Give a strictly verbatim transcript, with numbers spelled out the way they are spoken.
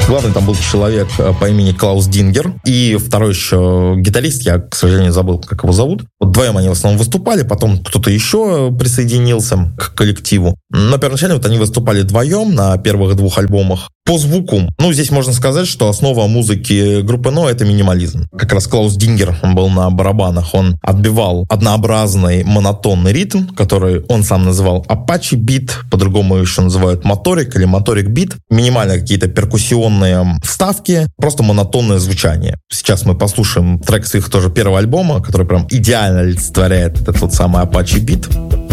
Главный там был человек по имени Клаус Дингер, и второй еще гитарист, я, к сожалению, забыл, как его зовут. Вот вдвоем они в основном выступали, потом кто-то еще присоединился к коллективу. Но первоначально вот они выступали вдвоем на первых двух альбомах. По звуку, ну, здесь можно сказать, что основа музыки группы Но — это минимализм. Как раз Клаус Дингер, он был на барабанах, он отбивал однообразный монотонный ритм, который он сам называл Apache Beat, по-другому еще называют моторик или моторик бит. Минимально какие-то перкуссионные вставки, просто монотонное звучание. Сейчас мы послушаем трек с их тоже первого альбома, который прям идеально олицетворяет этот вот самый Apache Beat.